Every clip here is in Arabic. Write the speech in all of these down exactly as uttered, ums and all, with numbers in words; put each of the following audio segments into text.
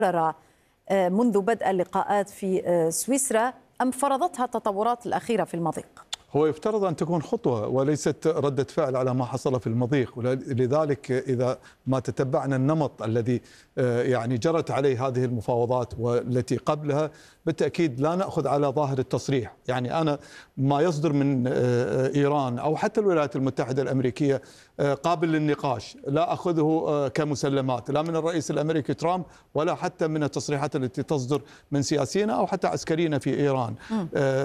مكررة منذ بدء اللقاءات في سويسرا أم فرضتها التطورات الأخيرة في المضيق؟ هو يفترض أن تكون خطوة وليست ردة فعل على ما حصل في المضيق، ولذلك إذا ما تتبعنا النمط الذي يعني جرت عليه هذه المفاوضات والتي قبلها بالتأكيد لا نأخذ على ظاهر التصريح. يعني أنا ما يصدر من إيران أو حتى الولايات المتحدة الأمريكية قابل للنقاش، لا أخذه كمسلمات لا من الرئيس الأمريكي ترامب ولا حتى من التصريحات التي تصدر من سياسيين أو حتى عسكريين في إيران. م.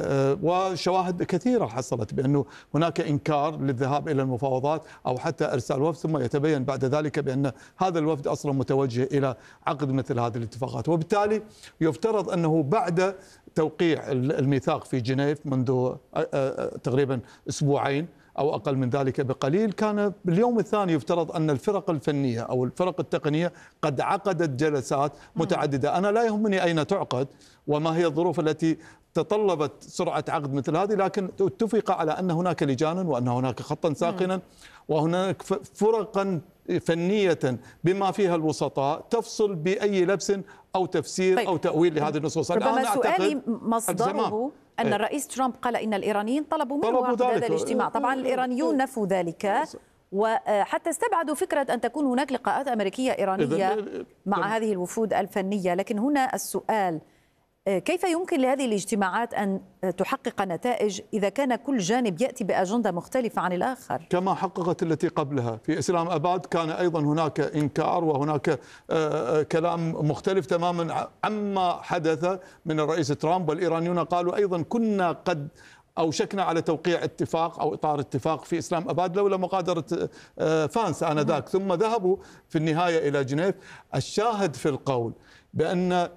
وشواهد كثيرة حصلت بأنه هناك إنكار للذهاب إلى المفاوضات أو حتى إرسال وفد، ثم يتبين بعد ذلك بأن هذا الوفد أصلا متوجه إلى عقد مثل هذه الاتفاقات. وبالتالي يفترض أنه بعد توقيع الميثاق في جنيف منذ تقريبا أسبوعين أو أقل من ذلك بقليل، كان باليوم الثاني يفترض أن الفرق الفنية أو الفرق التقنية قد عقدت جلسات متعددة. أنا لا يهمني أين تعقد وما هي الظروف التي تطلبت سرعة عقد مثل هذه، لكن اتفق على أن هناك لجانا وأن هناك خطا ساخنا وهناك فرقا فنية بما فيها الوسطاء تفصل بأي لبس أو تفسير طيب. أو تأويل لهذه النصوص. ربما سؤالي مصدره أن الرئيس ترامب قال إن الإيرانيين طلبوا منه عقد هذا الاجتماع، طبعا الإيرانيون نفوا ذلك وحتى استبعدوا فكرة أن تكون هناك لقاءات أمريكية إيرانية مع هذه الوفود الفنية. لكن هنا السؤال، كيف يمكن لهذه الاجتماعات أن تحقق نتائج إذا كان كل جانب يأتي بأجندة مختلفة عن الآخر؟ كما حققت التي قبلها في إسلام أباد، كان أيضا هناك إنكار وهناك كلام مختلف تماما عما حدث من الرئيس ترامب، والإيرانيون قالوا أيضا كنا قد أوشكنا على توقيع اتفاق أو إطار اتفاق في إسلام أباد لولا مغادرة فانس آنذاك، ثم ذهبوا في النهاية إلى جنيف. الشاهد في القول بأن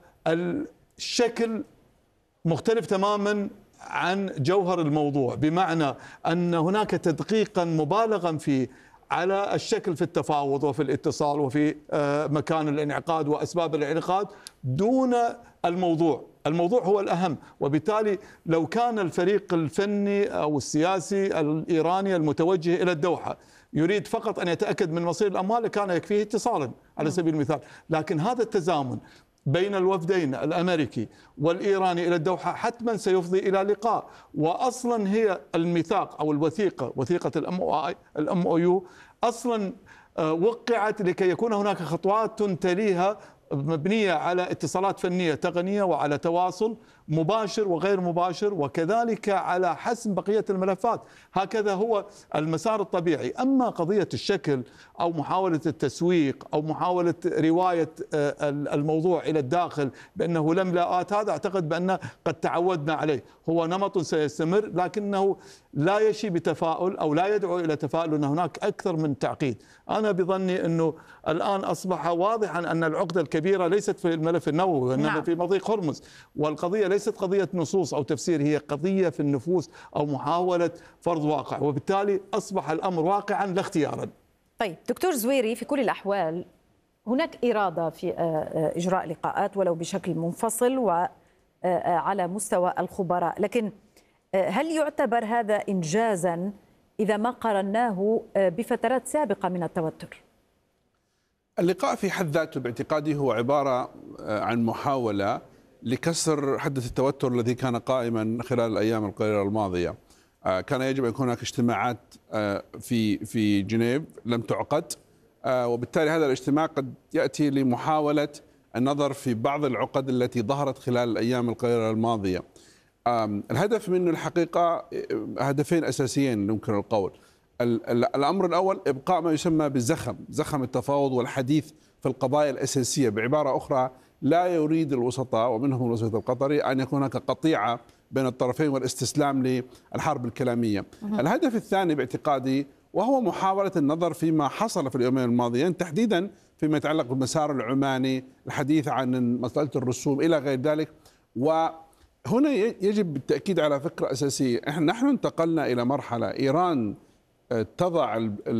الشكل مختلف تماما عن جوهر الموضوع، بمعنى أن هناك تدقيقا مبالغا فيه على الشكل في التفاوض وفي الاتصال وفي مكان الانعقاد وأسباب الانعقاد دون الموضوع. الموضوع هو الأهم، وبالتالي لو كان الفريق الفني أو السياسي الإيراني المتوجه إلى الدوحة يريد فقط أن يتأكد من مصير الأموال كان يكفيه اتصالا على سبيل المثال، لكن هذا التزامن بين الوفدين الأمريكي والإيراني إلى الدوحة حتما سيفضي إلى لقاء. وأصلا هي الميثاق أو الوثيقة وثيقة الام او يو أصلا وقعت لكي يكون هناك خطوات تليها مبنية على اتصالات فنية تقنية وعلى تواصل مباشر وغير مباشر، وكذلك على حسم بقية الملفات. هكذا هو المسار الطبيعي. أما قضية الشكل أو محاولة التسويق أو محاولة رواية الموضوع إلى الداخل بأنه لم لاءات، هذا أعتقد بأن قد تعودنا عليه، هو نمط سيستمر لكنه لا يشي بتفاؤل أو لا يدعو إلى تفاؤل، أن هناك أكثر من تعقيد. أنا بظني أنه الآن أصبح واضحا أن العقدة الكبيرة ليست في الملف النووي وإنما نعم. في مضيق هرمز، والقضية ليست قضية نصوص أو تفسير، هي قضية في النفوس أو محاولة فرض واقع، وبالتالي أصبح الأمر واقعا لا اختيارا. طيب دكتور زويري، في كل الأحوال هناك إرادة في إجراء لقاءات ولو بشكل منفصل وعلى مستوى الخبراء، لكن هل يعتبر هذا إنجازا إذا ما قارناه بفترات سابقة من التوتر؟ اللقاء في حد ذاته باعتقادي هو عبارة عن محاولة لكسر حدة التوتر الذي كان قائما خلال الأيام القليلة الماضية. كان يجب أن يكون هناك اجتماعات في في جنيف لم تعقد، وبالتالي هذا الاجتماع قد يأتي لمحاولة النظر في بعض العقد التي ظهرت خلال الأيام القليلة الماضية. الهدف منه الحقيقة هدفين أساسيين يمكن القول. الأمر الأول إبقاء ما يسمى بالزخم، زخم التفاوض والحديث في القضايا الأساسية. بعبارة أخرى، لا يريد الوسطاء ومنهم الوسيط القطري أن يكون هناك قطيعة بين الطرفين والاستسلام للحرب الكلامية. الهدف الثاني باعتقادي وهو محاولة النظر فيما حصل في اليومين الماضيين، تحديدا فيما يتعلق بالمسار العماني، الحديث عن مسألة الرسوم إلى غير ذلك. وهنا يجب التأكيد على فكرة أساسية، نحن انتقلنا إلى مرحلة إيران تضع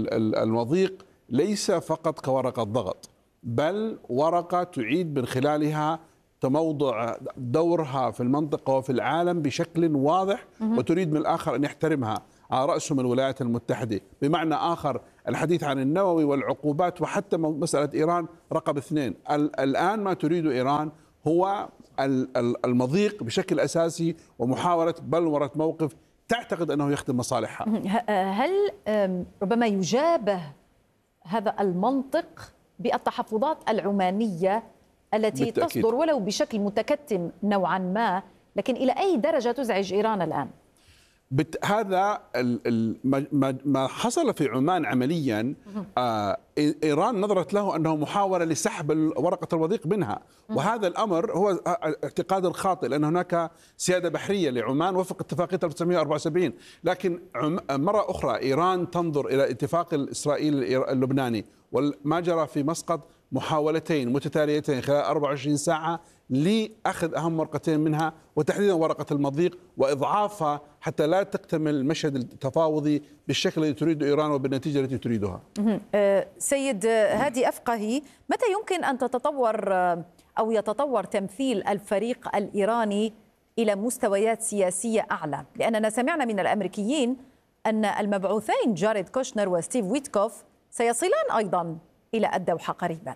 المضيق ليس فقط كورقة ضغط، بل ورقة تعيد من خلالها تموضع دورها في المنطقة وفي العالم بشكل واضح، وتريد من الآخر أن يحترمها، على رأسهم الولايات المتحدة. بمعنى آخر، الحديث عن النووي والعقوبات وحتى مسألة إيران رقم اثنين. الآن ما تريد إيران هو المضيق بشكل أساسي ومحاولة بلورة موقف تعتقد أنه يخدم مصالحها. هل ربما يجابه هذا المنطق بالتحفظات العمانية التي بالتأكيد تصدر ولو بشكل متكتم نوعا ما، لكن إلى أي درجة تزعج إيران الآن؟ هذا ما حصل في عمان عمليا. إيران نظرت له أنه محاولة لسحب ورقة الوثيق منها، وهذا الأمر هو اعتقاد الخاطئ، لأن هناك سيادة بحرية لعمان وفق اتفاقية ألف وتسعمئة وأربعة وسبعين. لكن مرة أخرى إيران تنظر إلى الاتفاق الإسرائيلي اللبناني وما جرى في مسقط محاولتين متتاليتين خلال أربعة وعشرين ساعة لأخذ أهم ورقتين منها، وتحديدا ورقة المضيق وإضعافها حتى لا تكتمل المشهد التفاوضي بالشكل الذي تريده إيران وبالنتيجة التي تريدها. سيد هادي أفقهي، متى يمكن أن تتطور أو يتطور تمثيل الفريق الإيراني إلى مستويات سياسية أعلى؟ لأننا سمعنا من الأمريكيين أن المبعوثين جاريد كوشنر وستيف ويتكوف سيصلان أيضا إلى الدوحة قريبا.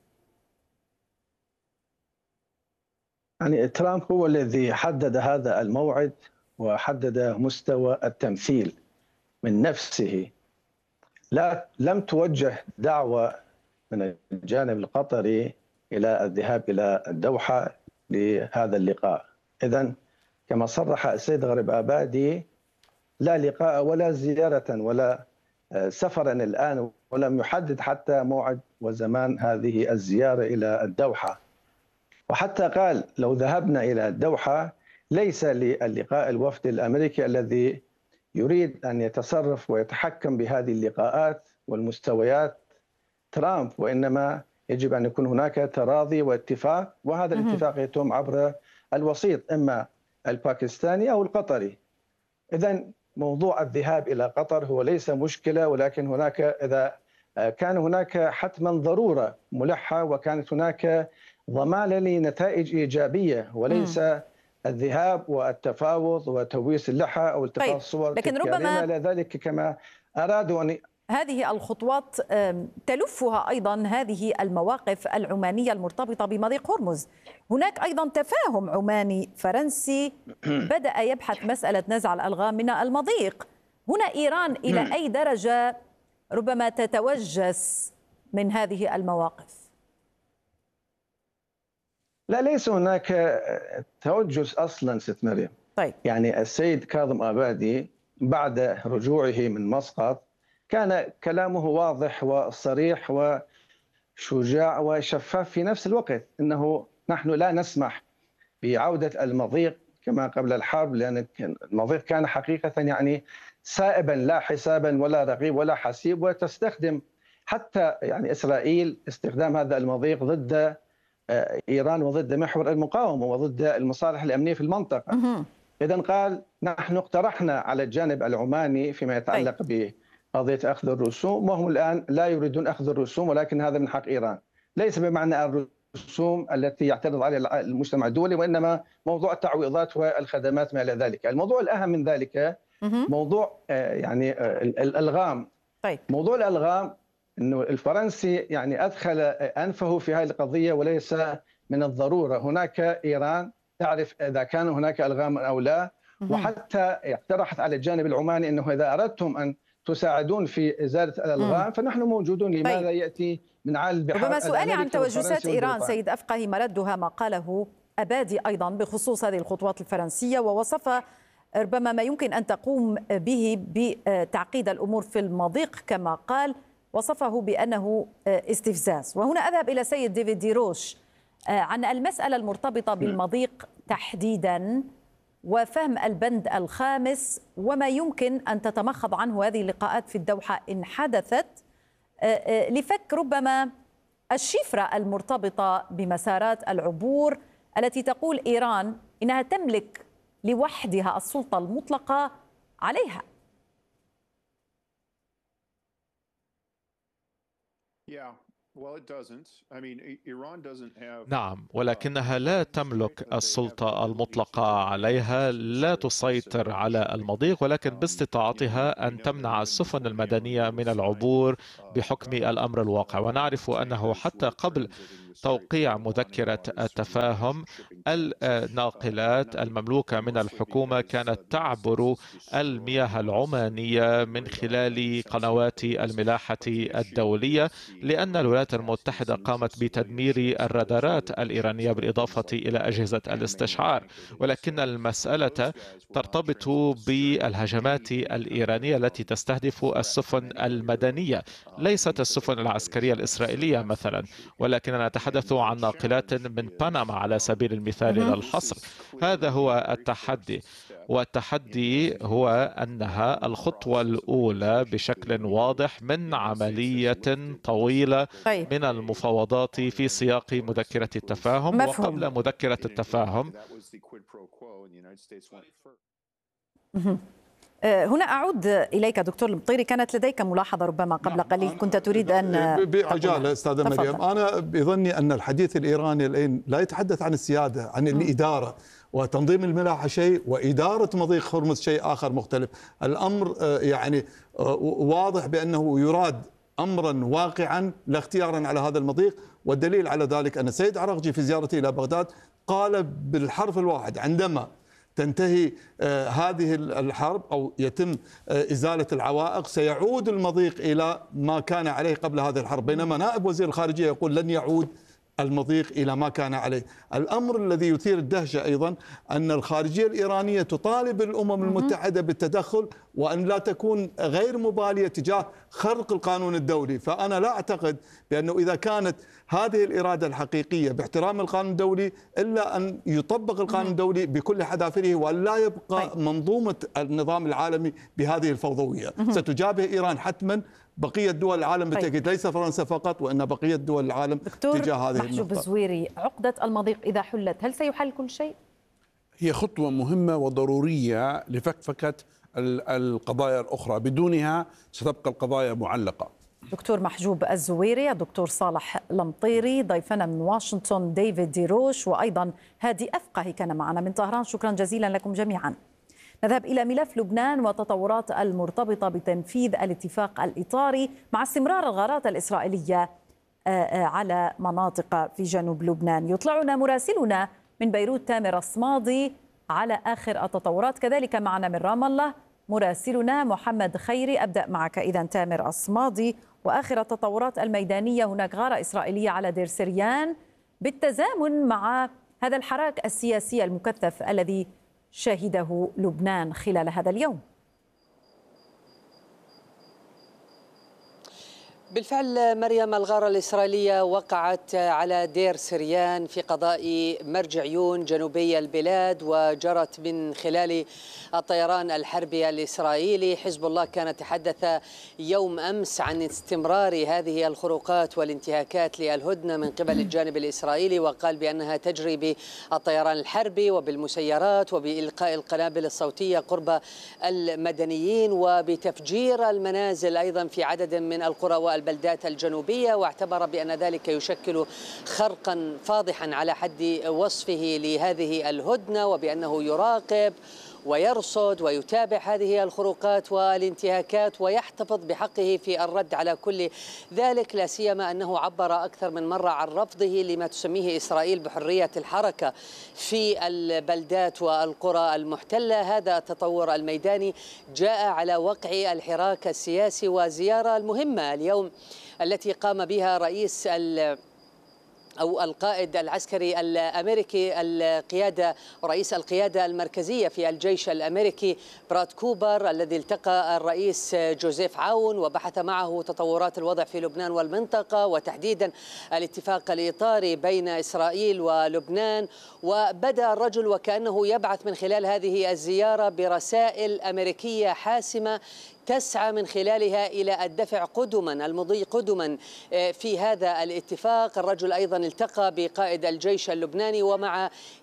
يعني ترامب هو الذي حدد هذا الموعد وحدد مستوى التمثيل من نفسه. لا لم توجه دعوة من الجانب القطري إلى الذهاب إلى الدوحة لهذا اللقاء. إذن كما صرح السيد غريب آبادي لا لقاء ولا زيارة ولا سفرا الآن، ولم يحدد حتى موعد وزمان هذه الزيارة إلى الدوحة. وحتى قال لو ذهبنا إلى الدوحة ليس للقاء الوفد الأمريكي الذي يريد أن يتصرف ويتحكم بهذه اللقاءات والمستويات ترامب، وإنما يجب أن يكون هناك تراضي واتفاق، وهذا الاتفاق يتم عبر الوسيط إما الباكستاني أو القطري. إذن موضوع الذهاب إلى قطر هو ليس مشكلة، ولكن هناك إذا كان هناك حتما ضرورة ملحة وكانت هناك ضمانة لنتائج إيجابية، وليس م. الذهاب والتفاوض وتويس اللحى أو التقاط طيب. الصور. لكن ربما ذلك كما أرادوا أن هذه الخطوات تلفها أيضا هذه المواقف العمانية المرتبطة بمضيق هرمز. هناك أيضا تفاهم عماني فرنسي بدأ يبحث مسألة نزع الألغام من المضيق. هنا إيران إلى أي درجة ربما تتوجس من هذه المواقف؟ لا، ليس هناك توجس أصلا ست مريم. طيب. يعني السيد كاظم آبادي بعد رجوعه من مسقط كان كلامه واضح وصريح وشجاع وشفاف في نفس الوقت، أنه نحن لا نسمح بعودة المضيق كما قبل الحرب، لأن المضيق كان حقيقة يعني سائبا لا حسابا ولا رقيب ولا حسيب، وتستخدم حتى يعني إسرائيل استخدام هذا المضيق ضد إيران وضد محور المقاومة وضد المصالح الأمنية في المنطقة. إذن قال نحن اقترحنا على الجانب العماني فيما يتعلق بقضية أخذ الرسوم، وهم الآن لا يريدون أخذ الرسوم، ولكن هذا من حق إيران، ليس بمعنى الرسوم التي يعترض عليها المجتمع الدولي، وإنما موضوع التعويضات والخدمات ما إلى ذلك. الموضوع الأهم من ذلك موضوع يعني الألغام. طيب. موضوع الألغام أنه الفرنسي يعني أدخل أنفه في هذه القضية، وليس من الضرورة. هناك إيران تعرف إذا كان هناك ألغام أو لا، وحتى اقترحت على الجانب العماني أنه إذا أردتم أن تساعدون في إزالة الألغام فنحن موجودون، لماذا طيب. يأتي من عالي البحار؟ ربما سؤالي عن توجسات إيران سيد أفقهي مردها ما قاله أبادي أيضا بخصوص هذه الخطوات الفرنسية، ووصف ربما ما يمكن أن تقوم به بتعقيد الأمور في المضيق كما قال، وصفه بأنه استفزاز. وهنا أذهب إلى سيد ديفيد ديروش عن المسألة المرتبطة بالمضيق تحديدا وفهم البند الخامس وما يمكن أن تتمخض عنه هذه اللقاءات في الدوحة إن حدثت، لفك ربما الشفرة المرتبطة بمسارات العبور التي تقول إيران إنها تملك لوحدها السلطة المطلقة عليها. نعم، ولكنها لا تملك السلطة المطلقة عليها، لا تسيطر على المضيق، ولكن باستطاعتها أن تمنع السفن المدنية من العبور بحكم الأمر الواقع. ونعرف أنه حتى قبل توقيع مذكرة التفاهم الناقلات المملوكة من الحكومة كانت تعبر المياه العمانية من خلال قنوات الملاحة الدولية، لأن الولايات المتحدة قامت بتدمير الرادارات الإيرانية بالإضافة إلى أجهزة الاستشعار. ولكن المسألة ترتبط بالهجمات الإيرانية التي تستهدف السفن المدنية، ليست السفن العسكرية الإسرائيلية مثلا، ولكننا نتحدث عن ناقلات من بنما على سبيل المثال للحصر. هذا هو التحدي، والتحدي هو أنها الخطوة الأولى بشكل واضح من عملية طويلة طيب. من المفاوضات في سياق مذكرة التفاهم. مفهوم. وقبل مذكرة التفاهم هنا أعود إليك دكتور المطيري، كانت لديك ملاحظة ربما قبل قليل كنت تريد أن بعجالة أستاذة مريم. أنا بظني أن الحديث الإيراني الآن لا يتحدث عن السيادة، عن الإدارة، وتنظيم الملاحة شيء وإدارة مضيق هرمز شيء آخر مختلف. الأمر يعني واضح بأنه يراد أمرا واقعا لا اختيارا على هذا المضيق، والدليل على ذلك أن السيد عراقجي في زيارته إلى بغداد قال بالحرف الواحد عندما تنتهي آه هذه الحرب أو يتم آه إزالة العوائق سيعود المضيق إلى ما كان عليه قبل هذه الحرب، بينما نائب وزير الخارجية يقول لن يعود المضيق إلى ما كان عليه. الأمر الذي يثير الدهشة أيضا أن الخارجية الإيرانية تطالب الأمم المتحدة بالتدخل وأن لا تكون غير مبالية تجاه خرق القانون الدولي. فأنا لا أعتقد بأنه إذا كانت هذه الإرادة الحقيقية باحترام القانون الدولي إلا أن يطبق القانون الدولي بكل حذافيره، وأن لا يبقى منظومة النظام العالمي بهذه الفوضوية. ستجابه إيران حتما بقية دول العالم بالتأكيد، ليس فرنسا فقط، وإن بقية دول العالم تجاه هذه النقطة. محجوب الزويري، عقدة المضيق إذا حلت هل سيحل كل شيء؟ هي خطوة مهمة وضرورية لفكفكة القضايا الأخرى، بدونها ستبقى القضايا معلقة. دكتور محجوب الزويري، الدكتور صالح المطيري، ضيفنا من واشنطن ديفيد ديروش، وأيضا هادي أفقهي كان معنا من طهران. شكرا جزيلا لكم جميعا. نذهب إلى ملف لبنان والتطورات المرتبطة بتنفيذ الاتفاق الإطاري مع استمرار الغارات الإسرائيلية على مناطق في جنوب لبنان. يطلعنا مراسلنا من بيروت تامر الصمادي على آخر التطورات، كذلك معنا من رام الله مراسلنا محمد خيري. أبدأ معك إذن تامر الصمادي، وآخر التطورات الميدانية هناك غارة إسرائيلية على دير سريان بالتزامن مع هذا الحراك السياسي المكثف الذي شهده لبنان خلال هذا اليوم. بالفعل مريم، الغارة الإسرائيلية وقعت على دير سريان في قضاء مرج عيون جنوبي البلاد، وجرت من خلال الطيران الحربي الإسرائيلي. حزب الله كان يتحدث يوم أمس عن استمرار هذه الخروقات والانتهاكات للهدنة من قبل الجانب الإسرائيلي، وقال بأنها تجري بالطيران الحربي وبالمسيرات وبإلقاء القنابل الصوتية قرب المدنيين وبتفجير المنازل أيضا في عدد من القرى والبلدات الجنوبية، واعتبر بأن ذلك يشكل خرقا فاضحا على حد وصفه لهذه الهدنة، وبأنه يراقب ويرصد ويتابع هذه الخروقات والانتهاكات ويحتفظ بحقه في الرد على كل ذلك، لا سيما أنه عبر أكثر من مرة عن رفضه لما تسميه إسرائيل بحرية الحركة في البلدات والقرى المحتلة. هذا التطور الميداني جاء على وقع الحراك السياسي وزيارة المهمة اليوم التي قام بها رئيس ال أو القائد العسكري الأمريكي القيادة رئيس القيادة المركزية في الجيش الأمريكي براد كوبر، الذي التقى الرئيس جوزيف عون وبحث معه تطورات الوضع في لبنان والمنطقة، وتحديدا الاتفاق الإطاري بين إسرائيل ولبنان. وبدأ الرجل وكأنه يبعث من خلال هذه الزيارة برسائل أمريكية حاسمة تسعى من خلالها إلى الدفع قدما المضي قدما في هذا الاتفاق. الرجل أيضا التقى بقائد الجيش اللبناني، ومع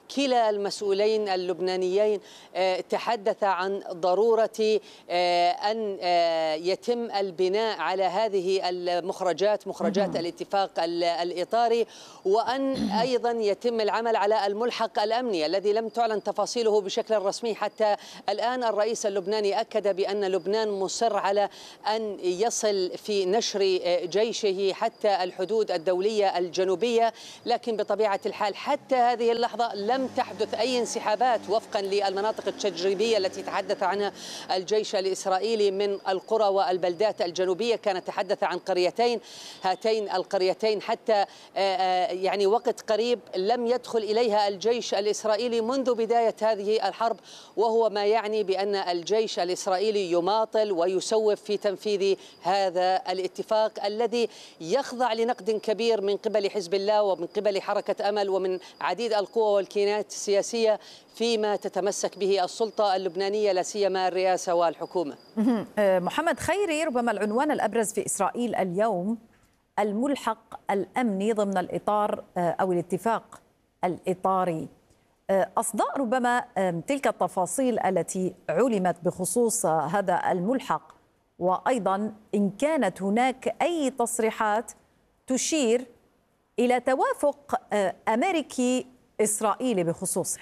كلا المسؤولين اللبنانيين تحدث عن ضرورة أن يتم البناء على هذه المخرجات مخرجات الاتفاق الإطاري، وأن أيضا يتم العمل على الملحق الأمني الذي لم تعلن تفاصيله بشكل رسمي حتى الآن. الرئيس اللبناني أكد بأن لبنان مصر على أن يصل في نشر جيشه حتى الحدود الدولية الجنوبية، لكن بطبيعة الحال حتى هذه اللحظة لم تحدث أي انسحابات وفقا للمناطق التجريبية التي تحدث عنها الجيش الإسرائيلي من القرى والبلدات الجنوبية. كان تحدث عن قريتين، هاتين القريتين حتى يعني وقت قريب لم يدخل إليها الجيش الإسرائيلي منذ بداية هذه الحرب، وهو ما يعني بأن الجيش الإسرائيلي يماطل ويسوف في تنفيذ هذا الاتفاق الذي يخضع لنقد كبير من قبل حزب الله ومن قبل حركة أمل ومن عديد القوى والكيانات السياسية فيما تتمسك به السلطة اللبنانية لا سيما الرئاسة والحكومة. محمد خيري، ربما العنوان الأبرز في إسرائيل اليوم الملحق الأمني ضمن الإطار أو الاتفاق الإطاري. أصداء ربما تلك التفاصيل التي علمت بخصوص هذا الملحق، وأيضا إن كانت هناك أي تصريحات تشير إلى توافق أمريكي إسرائيلي بخصوصه.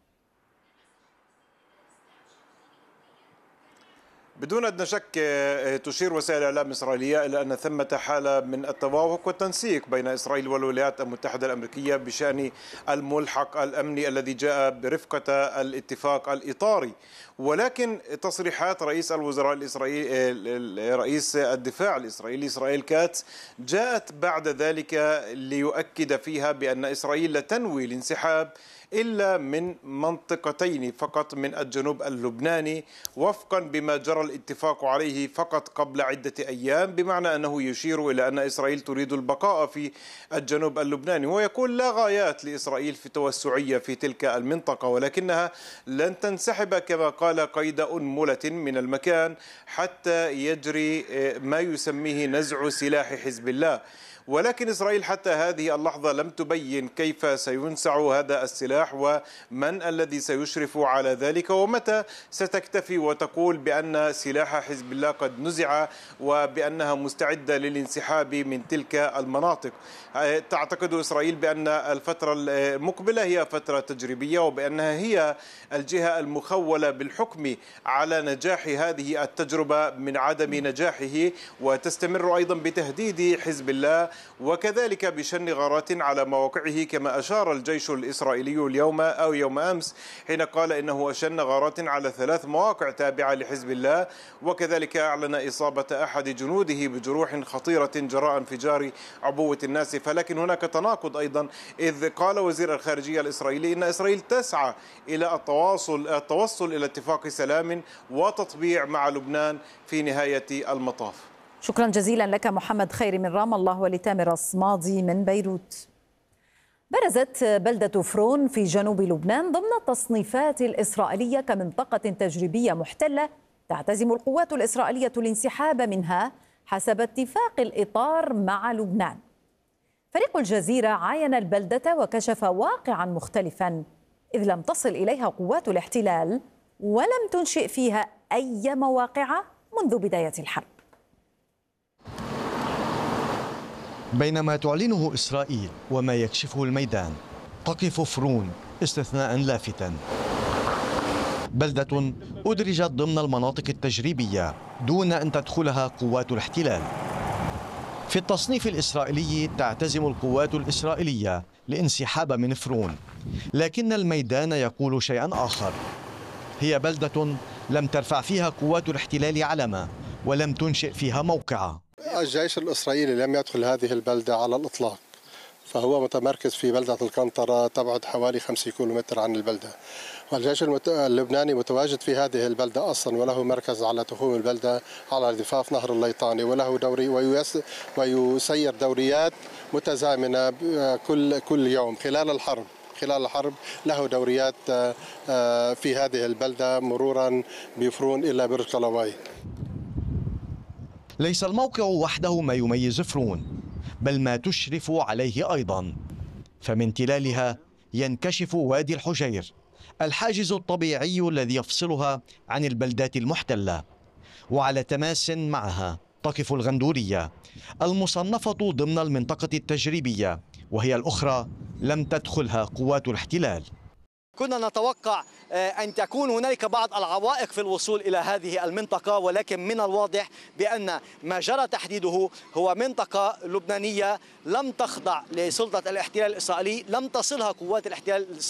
بدون أدنى شك تشير وسائل الإعلام الإسرائيلية إلى أن ثمة حالة من التوافق والتنسيق بين إسرائيل والولايات المتحدة الأمريكية بشأن الملحق الأمني الذي جاء برفقة الاتفاق الإطاري. ولكن تصريحات رئيس الوزراء الإسرائيلي رئيس الدفاع الإسرائيلي إسرائيل كاتس جاءت بعد ذلك ليؤكد فيها بأن إسرائيل لا تنوي الانسحاب إلا من منطقتين فقط من الجنوب اللبناني وفقا بما جرى الاتفاق عليه فقط قبل عدة أيام، بمعنى أنه يشير إلى أن إسرائيل تريد البقاء في الجنوب اللبناني، ويقول لا غايات لإسرائيل في توسعية في تلك المنطقة، ولكنها لن تنسحب كما قال قيد أنملة من المكان حتى يجري ما يسميه نزع سلاح حزب الله. ولكن إسرائيل حتى هذه اللحظة لم تبين كيف سينزع هذا السلاح ومن الذي سيشرف على ذلك ومتى ستكتفي وتقول بأن سلاح حزب الله قد نزع وبأنها مستعدة للانسحاب من تلك المناطق. تعتقد إسرائيل بأن الفترة المقبلة هي فترة تجريبية وبأنها هي الجهة المخولة بالحكم على نجاح هذه التجربة من عدم نجاحه، وتستمر أيضا بتهديد حزب الله وكذلك بشن غارات على مواقعه، كما أشار الجيش الإسرائيلي اليوم أو يوم أمس حين قال إنه أشن غارات على ثلاث مواقع تابعة لحزب الله، وكذلك أعلن إصابة أحد جنوده بجروح خطيرة جراء انفجار عبوة الناس. فلكن هناك تناقض أيضا، إذ قال وزير الخارجية الإسرائيلي إن إسرائيل تسعى إلى التواصل التوصل إلى اتفاق سلام وتطبيع مع لبنان في نهاية المطاف. شكرا جزيلا لك محمد خيري من رام الله ولتامر الصمادي من بيروت. برزت بلدة فرون في جنوب لبنان ضمن التصنيفات الإسرائيلية كمنطقة تجريبية محتلة تعتزم القوات الإسرائيلية الانسحاب منها حسب اتفاق الإطار مع لبنان. فريق الجزيرة عاين البلدة وكشف واقعا مختلفا، إذ لم تصل إليها قوات الاحتلال ولم تنشئ فيها أي مواقع منذ بداية الحرب. بينما تعلنه إسرائيل وما يكشفه الميدان، تقف فرون استثناء لافتا، بلدة أدرجت ضمن المناطق التجريبية دون أن تدخلها قوات الاحتلال. في التصنيف الإسرائيلي تعتزم القوات الإسرائيلية الانسحاب من فرون، لكن الميدان يقول شيئا آخر. هي بلدة لم ترفع فيها قوات الاحتلال علما ولم تنشئ فيها موقعا. الجيش الإسرائيلي لم يدخل هذه البلدة على الإطلاق، فهو متمركز في بلدة القنطرة تبعد حوالي خمسة كيلومتر عن البلدة، والجيش اللبناني متواجد في هذه البلدة أصلا، وله مركز على تخوم البلدة على ضفاف نهر الليطاني، وله دوري ويسير دوريات متزامنة كل كل يوم خلال الحرب خلال الحرب له دوريات في هذه البلدة مرورا بفرون إلى برج قلواي. ليس الموقع وحده ما يميز فرون، بل ما تشرف عليه أيضا، فمن تلالها ينكشف وادي الحجير، الحاجز الطبيعي الذي يفصلها عن البلدات المحتلة. وعلى تماس معها تقف الغندورية المصنفة ضمن المنطقة التجريبية، وهي الأخرى لم تدخلها قوات الاحتلال. كنا نتوقع أن تكون هنالك بعض العوائق في الوصول إلى هذه المنطقة، ولكن من الواضح بأن ما جرى تحديده هو منطقة لبنانية لم تخضع لسلطة الاحتلال الإسرائيلي، لم تصلها قوات الاحتلال